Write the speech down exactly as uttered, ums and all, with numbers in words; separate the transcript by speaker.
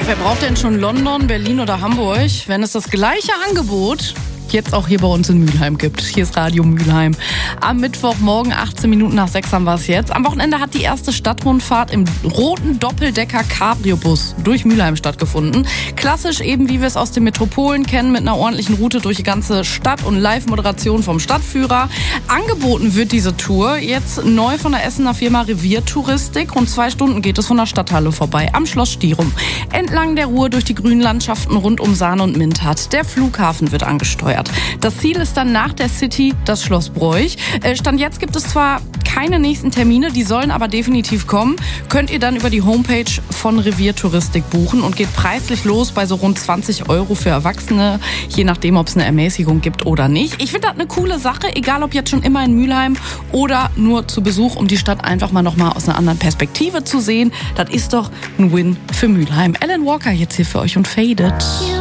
Speaker 1: Wer braucht denn schon London, Berlin oder Hamburg, wenn es das gleiche Angebot jetzt auch hier bei uns in Mülheim gibt? Hier ist Radio Mülheim. Am Mittwochmorgen, achtzehn Minuten nach sechs haben wir es jetzt. Am Wochenende hat die erste Stadtrundfahrt im roten Doppeldecker-Cabrio-Bus durch Mülheim stattgefunden. Klassisch eben, wie wir es aus den Metropolen kennen, mit einer ordentlichen Route durch die ganze Stadt und Live-Moderation vom Stadtführer. Angeboten wird diese Tour jetzt neu von der Essener Firma Reviertouristik. Rund zwei Stunden geht es von der Stadthalle vorbei am Schloss Stierum. Entlang der Ruhr durch die grünen Landschaften rund um Sahne und Mintert. Der Flughafen wird angesteuert. Das Ziel ist dann nach der City das Schloss Broich. Stand jetzt gibt es zwar keine nächsten Termine, die sollen aber definitiv kommen. Könnt ihr dann über die Homepage von Reviertouristik buchen und geht preislich los bei so rund zwanzig Euro für Erwachsene, je nachdem, ob es eine Ermäßigung gibt oder nicht. Ich finde das eine coole Sache, egal ob jetzt schon immer in Mülheim oder nur zu Besuch, um die Stadt einfach mal nochmal aus einer anderen Perspektive zu sehen. Das ist doch ein Win für Mülheim. Alan Walker jetzt hier für euch und Faded.